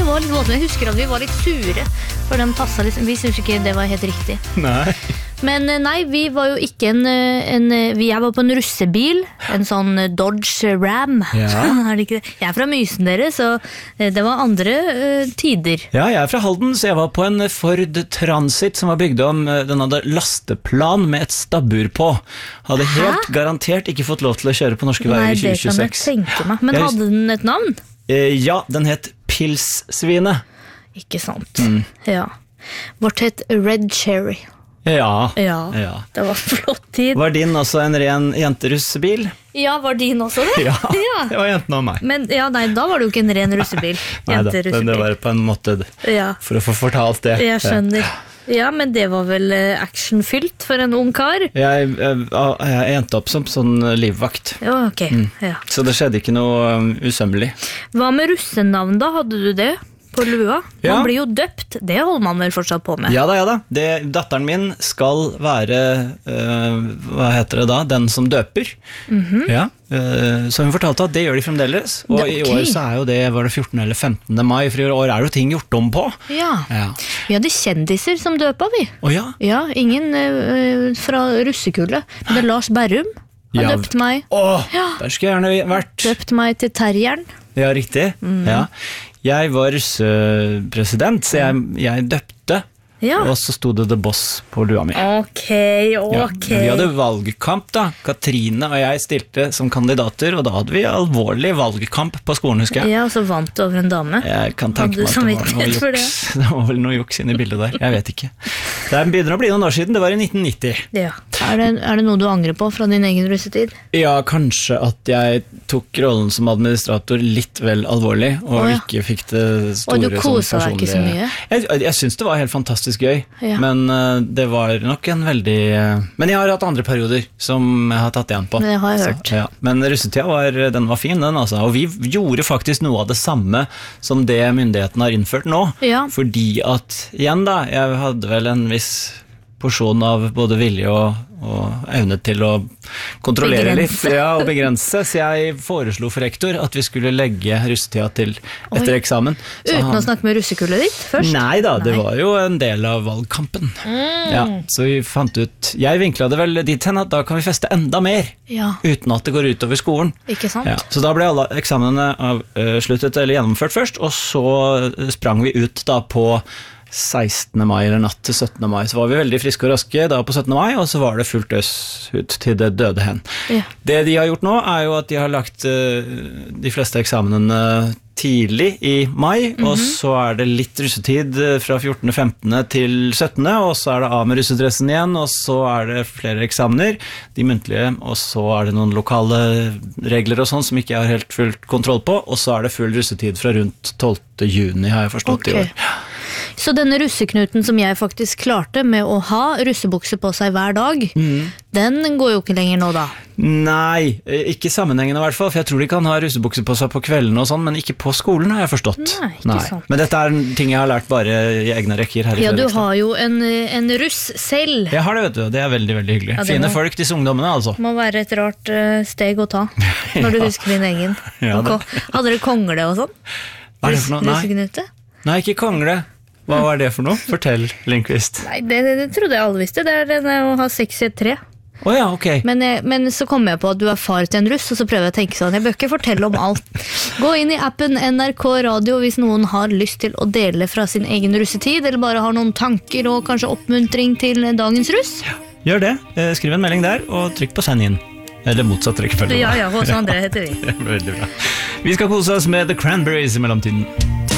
var litt voldsomt. Jeg husker at vi var litt sure, for den passet liksom. Vi synes ikke det var helt riktig. Nei. Men nei, vi var jo ikke jeg var på en russebil, en sånn Dodge Ram. Ja. Er det ikke det? Jeg fra Mysen dere, så det var andre tider. Ja, jeg fra Halden, så jeg var på en Ford Transit som var bygd om. Den hadde lasteplan med et stabbur på. Hadde helt garantert ikke fått lov til å kjøre på norske veier i 2026. Nei, det kan jeg tenke meg. Men hadde den et navn? Ja, den het Pilssvinet. Ikke sant. Ja. Vårt het Red Cherry. Ja. Det var flott tid. Var din også en ren jenterussebil? Ja, var din også det? Ja, det var jenten og meg. Men nei, da var det jo ikke en ren russebil. Neida, men det var på en måte for å få fortalt det. Jeg skjønner. Ja, men det var vel actionfylt for en ung kar? Jeg endte opp som sånn livvakt. Ja, ok. Så det skjedde ikke noe usømmelig. Hva med russenavn da? Hadde du det på lua? Man blir jo døpt, det holder man vel fortsatt på med. Ja da. Datteren min skal være, hva heter det da, den som døper. Ja, så hun fortalte at det gjør de fremdeles. Og i år så jo det, var det 14. eller 15. mai, for i år jo ting gjort om på. Ja. Vi hadde kjendiser som døpa vi. Ja, ingen fra russekullet. Men det Lars Berrum har døpt meg. Der skulle jeg gjerne vært. Døpt meg til terrieren. Ja, riktig. Ja. Jeg var russepresident, så jeg døpte, og så stod det The Boss på lua mi. Ok. Vi hadde valgkamp da, Katrine og jeg stilte som kandidater, og da hadde vi alvorlig valgkamp på skolen, husker jeg. Ja, og så vant du over en dame. Jeg kan tenke meg at det var vel noe juks inn i bildet der, jeg vet ikke. Det begynner å bli noen år siden, det var i 1990. Ja. Er det noe du angrer på fra din egen russetid? Ja, kanskje at jeg tok rollen som administrator litt vel alvorlig, og ikke fikk det store. Og du koset deg ikke så mye? Jeg synes det var helt fantastisk gøy, men det var nok en veldig... Men jeg har hatt andre perioder som jeg har tatt igjen på. Det har jeg hørt. Så, men russetida den var fin, den altså. Og vi gjorde faktisk noe av det samme som det myndigheten har innført nå. Fordi at, igjen da, jeg hadde vel en viss porsjon av både vilje og evne til å kontrollere litt og begrense, så jeg foreslo for rektor at vi skulle legge russetida til etter eksamen. Uten å snakke med russekullet ditt først? Nei da, det var jo en del av valgkampen. Så vi fant ut, jeg vinklet det vel dit hen at da kan vi feste enda mer, uten at det går ut over skolen. Ikke sant? Så da ble alle eksamene avsluttet eller gjennomført først, og så sprang vi ut da på 16. mai eller natt til 17. mai, så var vi veldig friske og raske da på 17. mai, og så var det fullt øs ut til det døde hen. Det de har gjort nå jo at de har lagt de fleste eksamenene tidlig i mai, og så det litt russetid fra 14. 15. til 17. Og så det av med russedressen igjen, og så det flere eksamener, de muntlige, og så det noen lokale regler og sånn som ikke jeg har helt fullt kontroll på, og så det full russetid fra rundt 12. juni, har jeg forstått i år. Så denne russeknuten som jeg faktisk klarte med å ha russebukse på seg hver dag, den går jo ikke lenger nå da? Nei, ikke sammenhengende i hvert fall, for jeg tror de kan ha russebukse på seg på kvelden og sånn, men ikke på skolen har jeg forstått. Nei, ikke sant. Men dette en ting jeg har lært bare i egne rekker her i Fredrikstad. Ja, du har jo en russ selv. Jeg har det, vet du, det veldig, veldig hyggelig. Fine folk, disse ungdommene, altså. Må være et rart steg å ta, når du husker din egen. Hadde dere kongle og sånn? Hva det for noe? Nei, ikke kongle. Hva var det for noe? Fortell, Lindqvist. Nei, det trodde jeg alle visste. Det den å ha sex i et tre. Ok. Men så kom jeg på at du far til en russ, og så prøver jeg å tenke sånn, jeg bør ikke fortelle om alt. Gå inn i appen NRK Radio hvis noen har lyst til å dele fra sin egen russetid, eller bare har noen tanker og kanskje oppmuntring til dagens russ. Gjør det. Skriv en melding der, og trykk på send inn. Eller motsatt rekkefølge. Ja, hos André heter vi. Veldig bra. Vi skal kose oss med The Cranberries i mellomtiden.